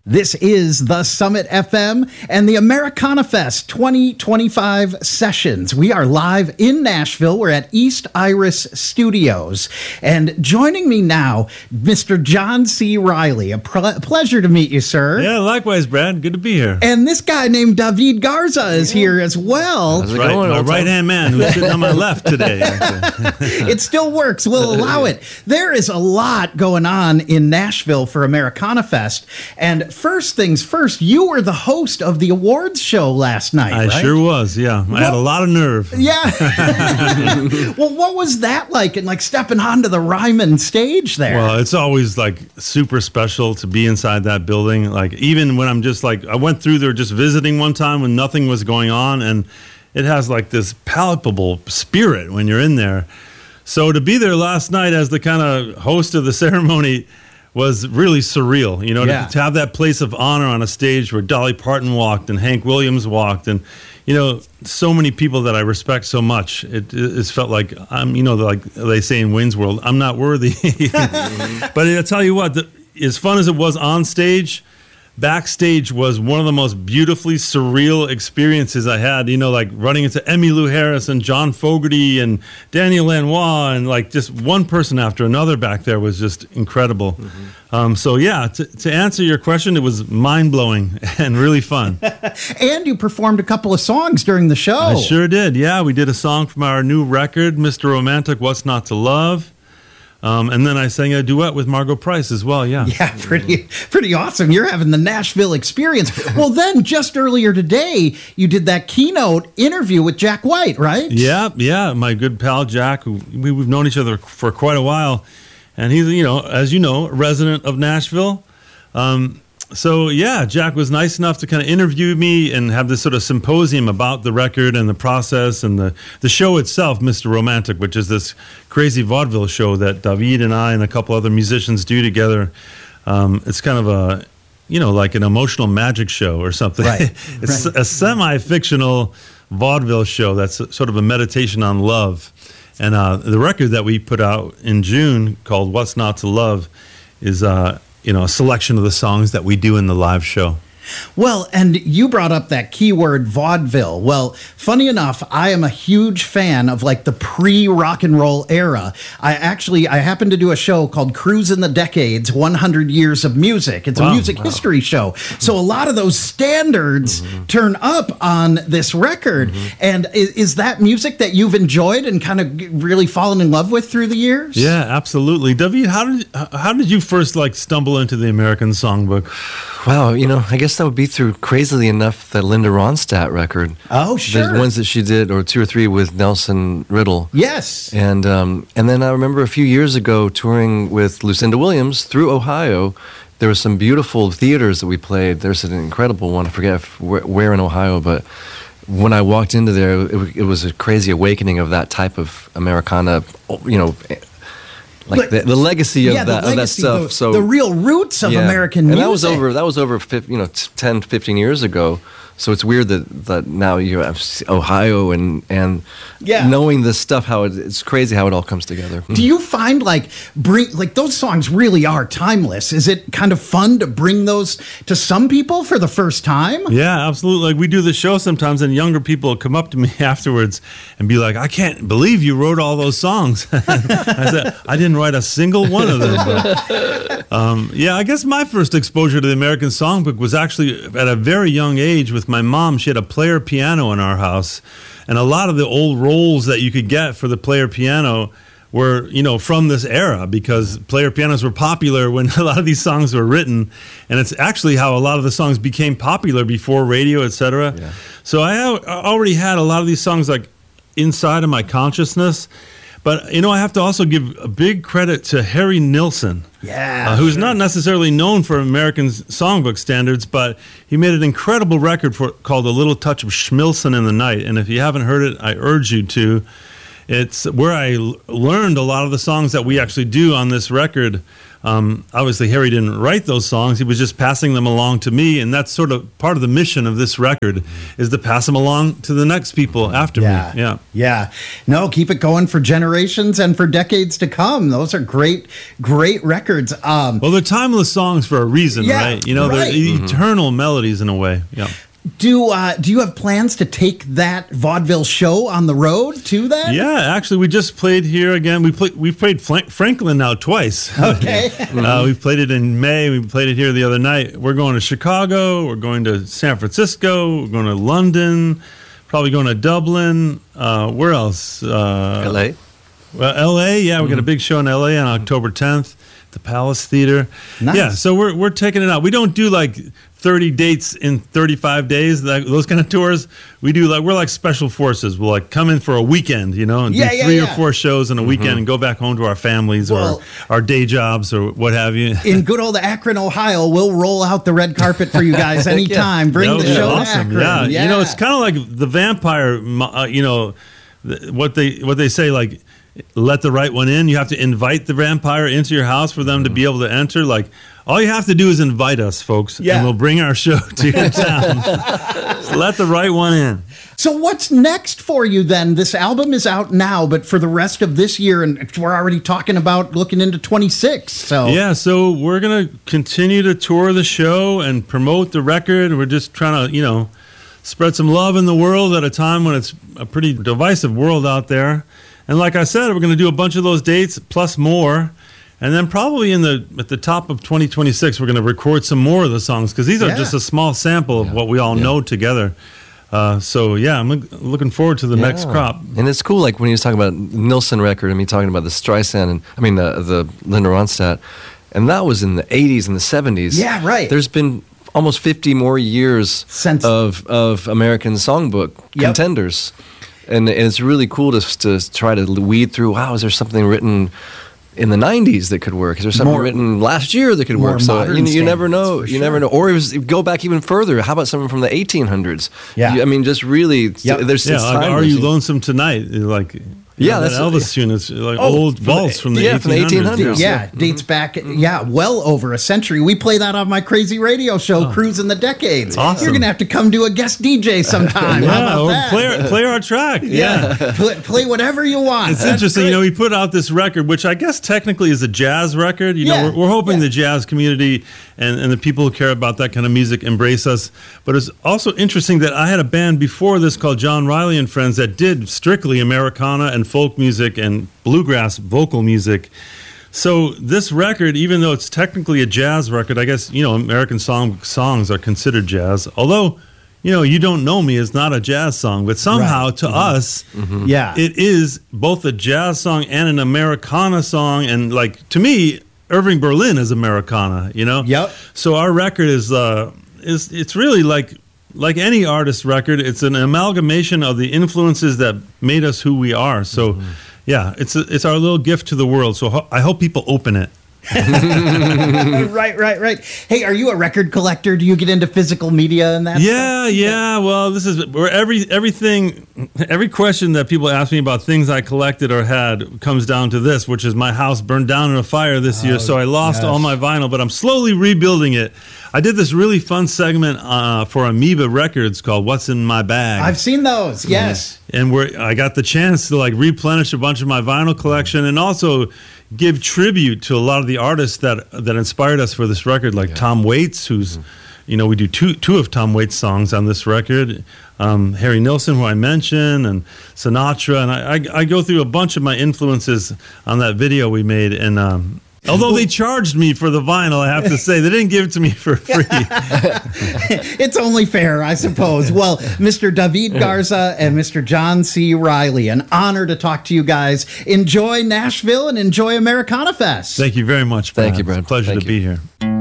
This is the Summit FM and the Americana Fest 2025 sessions. We are live in Nashville. We're at East Iris Studios. And joining me now, Mr. John C. Reilly. A pleasure to meet you, sir. Yeah, likewise, Brad. Good to be here. And this guy named David Garza is here as well. That's right, my right-hand man who's sitting on my left today. It still works. We'll allow it. There is a lot going on in Nashville for Americana Fest. And first things first, you were the host of the awards show last night, I right? sure was, yeah. I had a lot of nerve. Yeah. Well, what was that like? And like stepping onto the Ryman stage there? Well, it's always like super special to be inside that building. Like even when I'm just like, I went through there just visiting one time when nothing was going on, and it has like this palpable spirit when you're in there. So to be there last night as the kind of host of the ceremony was really surreal, you know, to have that place of honor on a stage where Dolly Parton walked and Hank Williams walked and, you know, so many people that I respect so much. It's felt like I'm, you know, like they say in Wayne's World, I'm not worthy. But I'll tell you what, as fun as it was on stage, backstage was one of the most beautifully surreal experiences I had, you know, like running into Emmylou Harris and John Fogerty and Daniel Lanois, and like just one person after another back there was just incredible. So yeah, to answer your question, it was mind-blowing and really fun. And you performed a couple of songs during the show. I sure did, yeah. We did a song from our new record, Mr. Romantic, What's Not to Love. And then I sang a duet with Margo Price as well, yeah. Yeah, pretty awesome. You're having the Nashville experience. Well, then just earlier today, you did that keynote interview with Jack White, right? Yeah, my good pal Jack, who we've known each other for quite a while. And he's, you know, as you know, a resident of Nashville. So, yeah, Jack was nice enough to kind of interview me and have this sort of symposium about the record and the process and the show itself, Mr. Romantic, which is this crazy vaudeville show that David and I and a couple other musicians do together. It's kind of a, you know, like an emotional magic show or something. Right. It's a semi-fictional vaudeville show that's sort of a meditation on love. And the record that we put out in June called What's Not to Love is you know, a selection of the songs that we do in the live show. Well, and you brought up that keyword vaudeville. Well, funny enough, I am a huge fan of like the pre-rock and roll era. I happen to do a show called Cruise in the Decades, 100 Years of Music. It's a music history show. So a lot of those standards turn up on this record. And is that music that you've enjoyed and kind of really fallen in love with through the years? Yeah, absolutely. David, how did you first like stumble into the American Songbook? Wow, you know, I guess that would be through, crazily enough, the Linda Ronstadt record. Oh, sure. The ones that she did, or 2 or 3 with Nelson Riddle. Yes. And then I remember a few years ago touring with Lucinda Williams through Ohio. There were some beautiful theaters that we played. There's an incredible one. I forget where in Ohio, but when I walked into there, it was a crazy awakening of that type of Americana, you know, like the legacy of that stuff. So the real roots of American music. And that was over 10, 15 years ago. So it's weird that now you have Ohio and knowing this stuff, how it's crazy how it all comes together. Do you find like those songs really are timeless? Is it kind of fun to bring those to some people for the first time? Yeah, absolutely. Like we do the show sometimes, and younger people come up to me afterwards and be like, "I can't believe you wrote all those songs." I said, "I didn't write a single one of them." But, yeah, I guess my first exposure to the American Songbook was actually at a very young age with my mom. She had a player piano in our house, and a lot of the old rolls that you could get for the player piano were, you know, from this era, because player pianos were popular when a lot of these songs were written, and it's actually how a lot of the songs became popular before radio, etc. Yeah. So I already had a lot of these songs like inside of my consciousness. But, you know, I have to also give a big credit to Harry Nilsson, who's not necessarily known for American Songbook standards, but he made an incredible record called A Little Touch of Schmilson in the Night. And if you haven't heard it, I urge you to. It's where I learned a lot of the songs that we actually do on this record Obviously, Harry didn't write those songs. He was just passing them along to me. And that's sort of part of the mission of this record is to pass them along to the next people after me. Yeah. Yeah. No, keep it going for generations and for decades to come. Those are great records. Well, they're timeless songs for a reason, right? You know, they're eternal melodies in a way. Yeah. Do you have plans to take that vaudeville show on the road too then? Yeah, actually, we just played here again. We've played Franklin now twice. Okay. We played it in May. We played it here the other night. We're going to Chicago. We're going to San Francisco. We're going to London. Probably going to Dublin. Where else? L.A. Well, L.A., yeah. We got a big show in L.A. on October 10th. The Palace Theater. Nice. Yeah, so we're taking it out. We don't do like 30 dates in 35 days, those kind of tours. We do we're like special forces. We'll like come in for a weekend, you know, and do 3 or 4 shows in a weekend and go back home to our families or our day jobs or what have you. In good old Akron, Ohio, we'll roll out the red carpet for you guys anytime. Bring the show to Akron. Yeah. You know, it's kind of like the vampire, you know, what they say, like, let the right one in. You have to invite the vampire into your house for them to be able to enter. Like, all you have to do is invite us, folks, and we'll bring our show to your town. So let the right one in. So what's next for you then? This album is out now, but for the rest of this year, and we're already talking about looking into 26. So yeah, so we're going to continue to tour the show and promote the record. We're just trying to, you know, spread some love in the world at a time when it's a pretty divisive world out there. And like I said, we're going to do a bunch of those dates plus more. And then probably at the top of 2026, we're going to record some more of the songs because these are just a small sample of what we all know together. So, yeah, I'm looking forward to the next crop. And it's cool, like when he was talking about Nilsson record and me talking about the Streisand, and I mean the Linda Ronstadt, and that was in the 80s and the 70s. Yeah, right. There's been almost 50 more years of American songbook contenders. And it's really cool to try to weed through, wow, is there something written in the 90s that could work? Is there something written last year that could work? So you never know. You never know. Or go back even further. How about something from the 1800s? Yeah. I mean, just really, there's like, Are You Lonesome Tonight? Like... Yeah, that's Elvis tune. It's like old vaults from the 1800s. Yeah, dates back, well over a century. We play that on my crazy radio show, Cruising the Decades. Awesome. You're going to have to come do a guest DJ sometime. How about that? Play our track. Yeah. Play whatever you want. It's interesting. You know, we put out this record, which I guess technically is a jazz record. You know, we're hoping the jazz community and the people who care about that kind of music embrace us. But it's also interesting that I had a band before this called John Riley and Friends that did strictly Americana and folk music and bluegrass vocal music. So this record, even though it's technically a jazz record, I guess, you know, American songs are considered jazz. Although, you know, You Don't Know Me is not a jazz song, but somehow to us, it is both a jazz song and an Americana song. And like, to me, Irving Berlin is Americana, you know? Yep. So our record is it's really like any artist record, it's an amalgamation of the influences that made us who we are. So, yeah, it's our little gift to the world. So I hope people open it. Right. Hey, are you a record collector? Do you get into physical media and that? Yeah. Well, this is where every question that people ask me about things I collected or had comes down to this, which is my house burned down in a fire this year, so I lost all my vinyl, but I'm slowly rebuilding it. I did this really fun segment for Amoeba Records called "What's in My Bag." I've seen those. Yes, and I got the chance to like replenish a bunch of my vinyl collection and also give tribute to a lot of the artists that inspired us for this record, like Tom Waits, who's, you know, we do two of Tom Waits' songs on this record, Harry Nilsson, who I mentioned, and Sinatra, and I go through a bunch of my influences on that video we made, and although they charged me for the vinyl, I have to say, they didn't give it to me for free. It's only fair, I suppose. Well, Mr. David Garza and Mr. John C. Riley, an honor to talk to you guys. Enjoy Nashville and enjoy Americana Fest. Thank you very much, Brad. Thank you, Brad. It's a pleasure to be here.